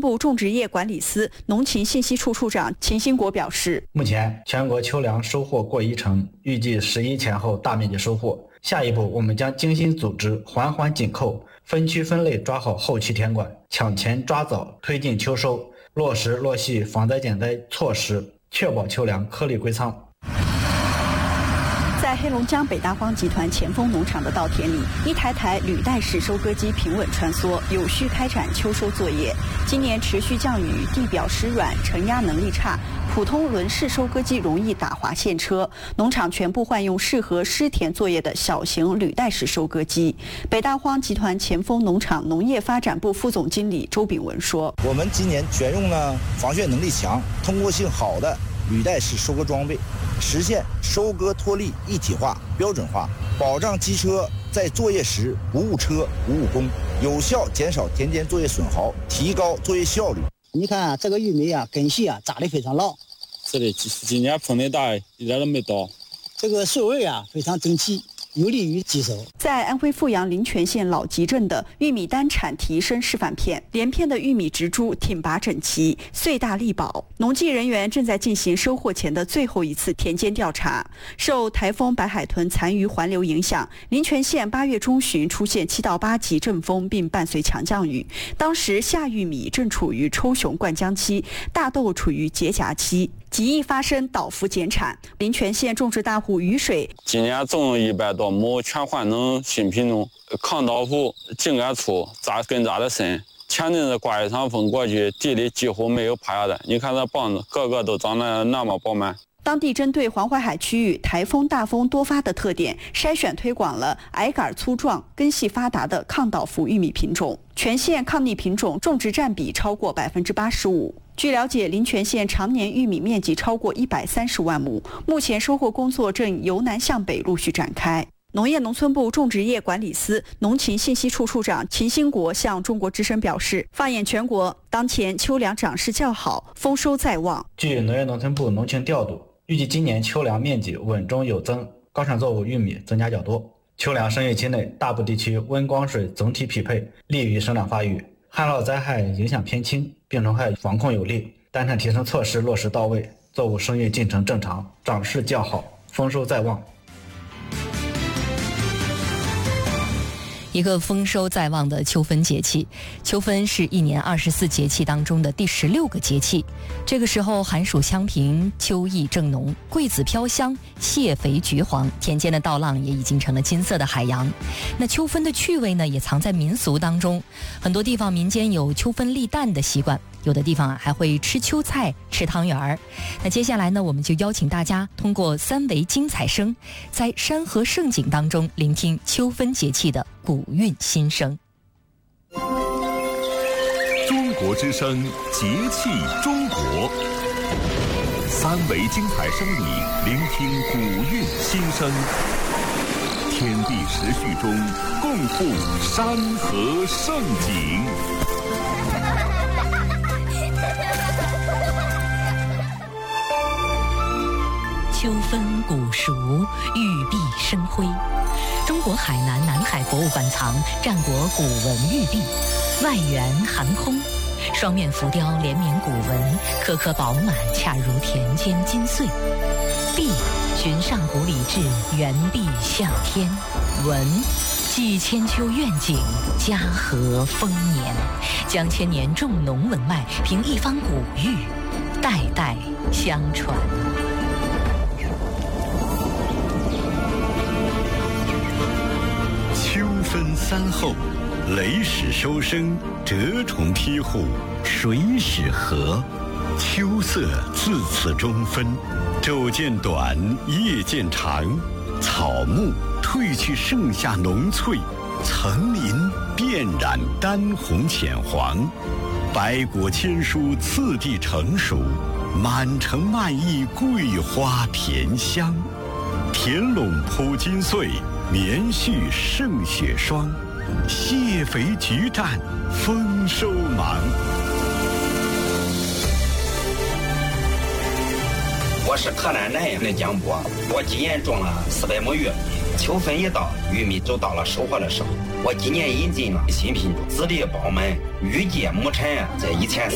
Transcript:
部种植业管理司农禽信息处处长秦兴国表示， 目前全国秋粮收获过1成，预计11前后大面积收获。下一步我们将精心组织，环环紧扣，分区分类抓好后期田管，抢前抓早推进秋收，落实落细防灾减灾措施，确保秋粮颗粒归仓。 在黑龙江北大荒集团前锋农场的稻田里，一台台履带式收割机平稳穿梭，有序开展秋收作业。今年持续降雨，地表湿软，承压能力差，普通轮式收割机容易打滑陷车，农场全部换用适合湿田作业的小型履带式收割机。北大荒集团前锋农场农业发展部副总经理周炳文说：“ 我们今年选用了防眩能力强、通过性好的履带式收割装备，实现收割脱粒一体化、标准化，保障机车在作业时无误车、无误工，有效减少田间作业损耗，提高作业效率。” 你看这个玉米啊，根系啊扎得非常牢。 是的，今年风力大，一点都没倒。 这个穗味啊非常整齐，有利于集收。 在安徽阜阳临泉县老集镇的玉米单产提升示范片，连片的玉米植株挺拔整齐，穗大力薄。农技人员正在进行收获前的最后一次田间调查。受台风白海豚残余环流影响，临泉县8月中旬出现7到8级阵风，并伴随强降雨。当时夏玉米正处于抽熊灌浆期，大豆处于结荚期，极易发生倒伏减产。临泉县种植大户雨水今年种100多亩，全换成新品种，抗倒伏、茎干粗、根扎得深。前阵子刮一场风过去，地里几乎没有趴下的。你看这棒子，个个都长得那么饱满。 当地针对黄淮海区域台风大风多发的特点，筛选推广了矮杆粗壮、根系发达的抗倒伏玉米品种。全县抗逆品种种植占比超过85%。据了解，临泉县常年玉米面积超过130万亩，目前收获工作正由南向北陆续展开。农业农村部种植业管理司农禽信息处处长秦兴国向中国之声表示，放眼全国，当前秋粮长势较好，丰收在望。 据农业农村部农情调度，预计今年秋粮面积稳中有增，高产作物玉米增加较多。秋粮生育期内，大部地区温光水总体匹配，利于生长发育，旱涝灾害影响偏轻，病虫害防控有力，单产提升措施落实到位，作物生育进程正常，长势较好，丰收在望。 一个丰收在望的秋分节气。秋分是一年24节气当中的第16个节气，这个时候寒暑相平，秋意正浓，桂子飘香，蟹肥橘黄，田间的稻浪也已经成了金色的海洋。那秋分的趣味呢，也藏在民俗当中，很多地方民间有秋分立蛋的习惯，有的地方还会吃秋菜、吃汤圆儿。那接下来呢，我们就邀请大家通过3维精彩声，在山河盛景当中聆听秋分节气的古韵心声。 中国之声，节气中国，3维精彩声里聆听古韵心声，天地时序中共赴山河盛景。 秋分古熟，玉璧生辉。中国海南海博物馆藏战国古文玉璧，外圆含空，双面浮雕连绵古文，颗颗饱满，恰如田间金穗。璧寻上古礼制，圆璧向天。文寄千秋愿景，家和丰年，将千年重农文脉凭一方古玉，代代相传。 秋分3候，雷始收声，蛰虫披户，水始禾。秋色自此中分，昼渐短，夜渐长，草木褪去盛夏浓翠，层林遍染丹红浅黄，百果千蔬次第成熟，满城漫溢桂花甜香。田垄铺金穗，棉絮胜雪霜，蟹肥橘湛，丰收忙。 我是河南南阳的江波，我今年种了400亩玉米，秋分一到，玉米就到了收获的时候。我今年引进了新品种，籽粒饱满，预计亩产在1400